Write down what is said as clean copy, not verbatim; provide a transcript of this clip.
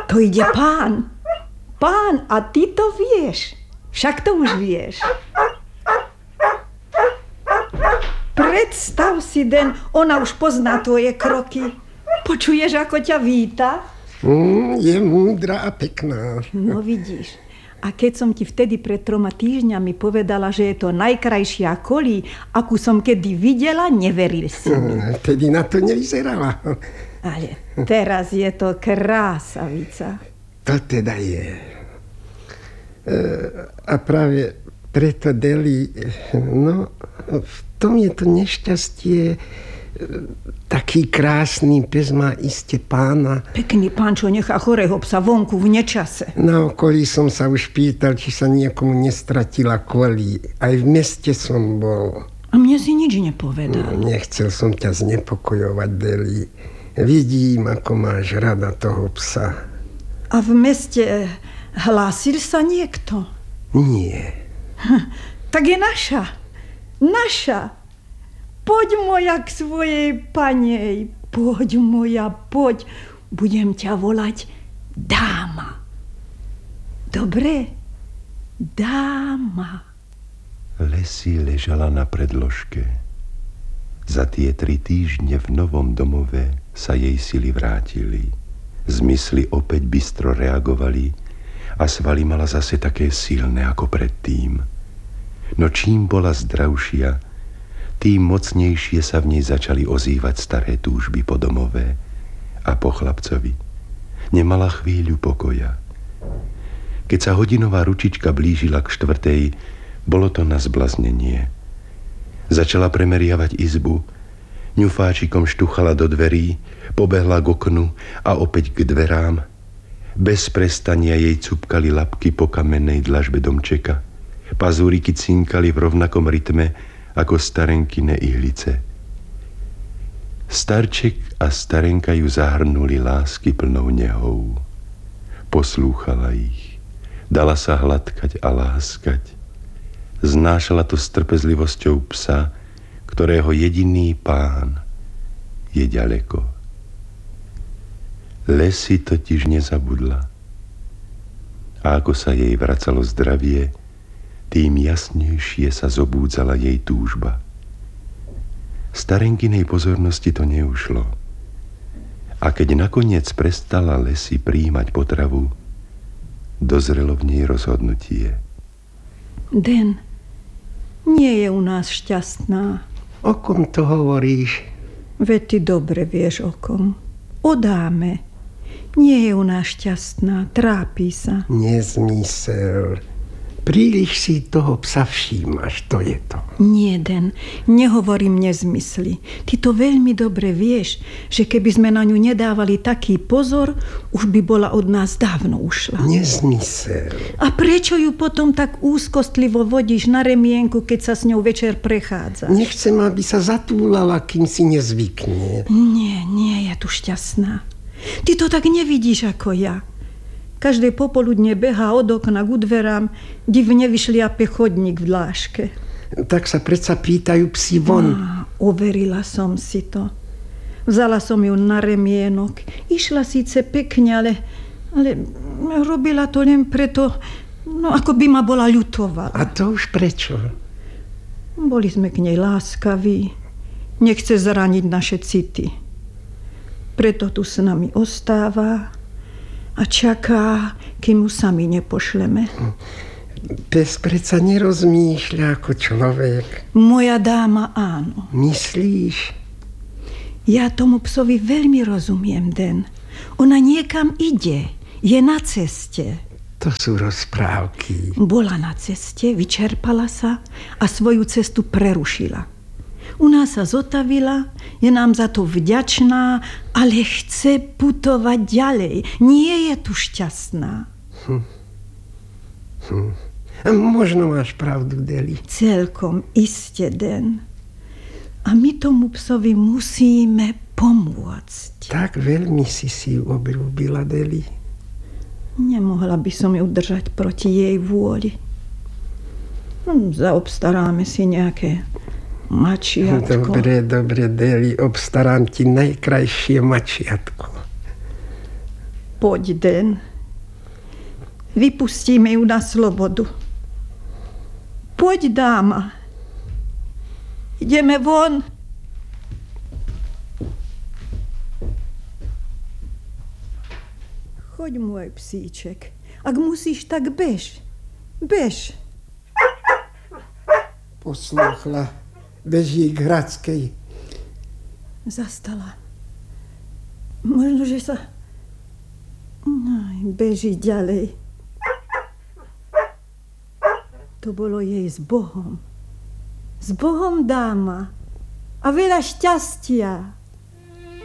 To ide pán. Pán, a ty to vieš. Však to už vieš. Predstav si, Den, ona už pozná tvoje kroky. Počuješ, ako ťa víta? Je múdra a pekná. No vidíš. A keď som ti vtedy pred 3 týždňami povedala, že je to najkrajšia kolí, akú som kedy videla, neveril si mi. Vtedy na to nevyzerala. Ale teraz je to krásavica. To teda je. A práve preto, Deli, no, v tom je to nešťastie. Taký krásny pes má iste pána. Pekný pán, čo nechá chorého psa vonku v nečase. Na okolí som sa už pýtal, či sa niekomu nestratila kolí. Aj v meste som bol. A mne si nič nepovedal. Nechcel som ťa znepokojovať, Deli. Vidím, ako máš rada toho psa. A v meste hlásil sa niekto? Nie. Tak je naša. Naša. Poď moja k svojej panej. Poď moja, poď. Budem ťa volať dáma. Dobre? Dáma. Lesy ležala na predložke. Za tie 3 týždne v novom domove sa jej sily vrátili. Zmysly opäť bystro reagovali a svaly mala zase také silné ako predtým. No čím bola zdravšia, tým mocnejšie sa v nej začali ozývať staré túžby po domove a po chlapcovi. Nemala chvíľu pokoja. Keď sa hodinová ručička blížila k 4:00, bolo to na zblaznenie. Začala premeriavať izbu, ňufáčikom štuchala do dverí, pobehla k oknu a opäť k dverám. Bez prestania jej cupkali labky po kamennej dlažbe domčeka. Pazúriky cinkali v rovnakom rytme ako starenkine ihlice. Starček a starenka ju zahrnuli lásky plnou nehou. Poslúchala ich, dala sa hladkať a láskať. Znášala to s trpezlivosťou psa, ktorého jediný pán je ďaleko. Lesy totiž nezabudla. A ako sa jej vracalo zdravie, tým jasnejšie sa zobúdzala jej túžba. Starenkinej pozornosti to neušlo. A keď nakoniec prestala Lesy prijímať potravu, dozrelo v nej rozhodnutie. Den, nie je u nás šťastná. O kom to hovoríš? Veď ty dobre vieš o kom. O dáme. Nie je u nás šťastná, trápi sa. Nezmysel. Príliš si toho psa všímaš, to je to. Nie, Den, nehovorím nezmysly. Ty to veľmi dobre vieš, že keby sme na ňu nedávali taký pozor, už by bola od nás dávno ušla. Nezmysel. A prečo ju potom tak úzkostlivo vodíš na remienku, keď sa s ňou večer prechádzaš? Nechcem, aby sa zatúlala, kým si nezvykne. Nie je tu šťastná. Ty to tak nevidíš ako ja. Každé popoludne behá od okna k dverám, divne vyšliape chodník v dláške. Tak sa predsa pýtajú psi von. Overila som si to. Vzala som ju na remienok. Išla síce pekne, ale robila to len preto, no ako by ma bola ľutovala. A to už prečo? Boli sme k nej láskaví. Nechce zraniť naše city. Preto tu s nami ostáva a čaká, kým ju sami nepošleme. Pes predsa nerozmýšľa ako človek. Moja dáma áno. Myslíš? Ja tomu psovi veľmi rozumiem, Den. Ona niekam ide, je na ceste. To sú rozprávky. Bola na ceste, vyčerpala sa a svoju cestu prerušila. U nás sa zotavila, je nám za to vďačná, ale chce putovať ďalej. Nie je tu šťastná. Možno máš pravdu, Deli. Celkom iste, Den. A my tomu psovi musíme pomôcť. Tak veľmi si ju obľúbila, Deli. Nemohla by som ju držať proti jej vôli. Zaobstaráme si nejaké mačiatko. Dobre, Deli, obstarám ti najkrajšie mačiatko. Poď, Den. Vypustíme ju na slobodu. Poď, dáma. Ideme von. Choď, môj psíček. Ak musíš, tak bež. Bež. Poslouchla. Beží k Hradskej. Zastala. Možno, že sa... beží ďalej. To bolo jej s Bohom. S Bohom, dáma. A veľa šťastia.